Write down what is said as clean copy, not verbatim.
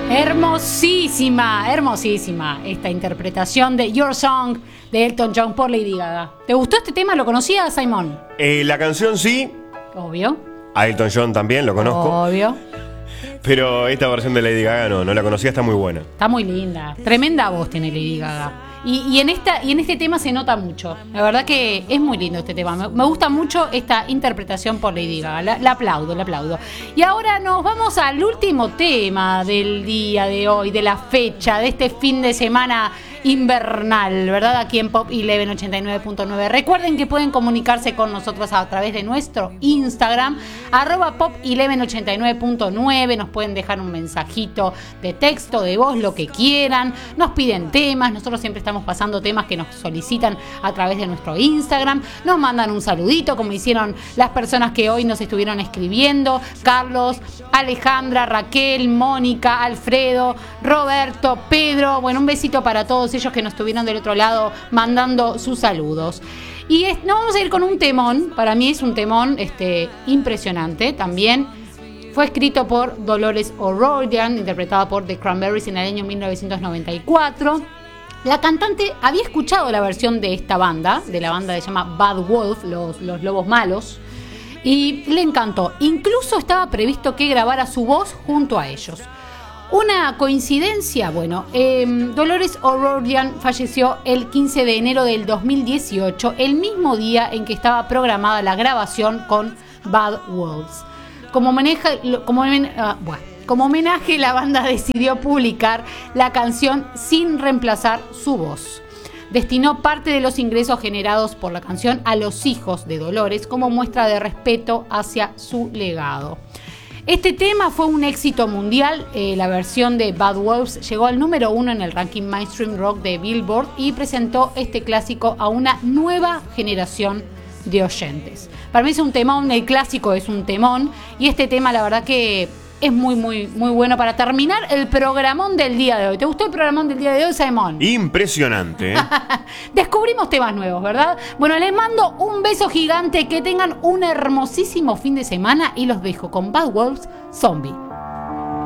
Hermosísima, hermosísima esta interpretación de Your Song de Elton John por Lady Gaga. ¿Te gustó este tema? ¿Lo conocías, Simón? La canción sí. Obvio. A Elton John también, lo conozco. Obvio. Pero esta versión de Lady Gaga no la conocía, está muy buena. Está muy linda. Tremenda voz tiene Lady Gaga. Y en este tema se nota mucho. La verdad que es muy lindo este tema. Me gusta mucho esta interpretación por Lady Gaga. La aplaudo, la aplaudo. Y ahora nos vamos al último tema del día de hoy, de la fecha, de este fin de semana invernal, ¿verdad? Aquí en Pop 11 89.9. Recuerden que pueden comunicarse con nosotros a través de nuestro Instagram, @Pop 11 89.9. Nos pueden dejar un mensajito de texto, de voz, lo que quieran. Nos piden temas. Nosotros siempre estamos pasando temas que nos solicitan a través de nuestro Instagram. Nos mandan un saludito, como hicieron las personas que hoy nos estuvieron escribiendo: Carlos, Alejandra, Raquel, Mónica, Alfredo, Roberto, Pedro. Bueno, un besito para todos ellos que nos estuvieron del otro lado mandando sus saludos. Y nos vamos a ir con un temón. Para mí es un temón impresionante también. Fue escrito por Dolores O'Riordan, interpretada por The Cranberries en el año 1994. La cantante había escuchado la versión de esta banda, de la banda que se llama Bad Wolf, los lobos malos, y le encantó. Incluso estaba previsto que grabara su voz junto a ellos. Una coincidencia, bueno, Dolores O'Riordan falleció el 15 de enero del 2018, el mismo día en que estaba programada la grabación con Bad Wolves. Como homenaje, la banda decidió publicar la canción sin reemplazar su voz. Destinó parte de los ingresos generados por la canción a los hijos de Dolores como muestra de respeto hacia su legado. Este tema fue un éxito mundial. La versión de Bad Wolves llegó al número 1 en el ranking Mainstream Rock de Billboard y presentó este clásico a una nueva generación de oyentes. Para mí es un temón, el clásico es un temón, y este tema la verdad que es muy, muy, muy bueno para terminar el programón del día de hoy. ¿Te gustó el programón del día de hoy, Simón? Impresionante, ¿eh? Descubrimos temas nuevos, ¿verdad? Bueno, les mando un beso gigante, que tengan un hermosísimo fin de semana y los dejo con Bad Wolves, Zombie.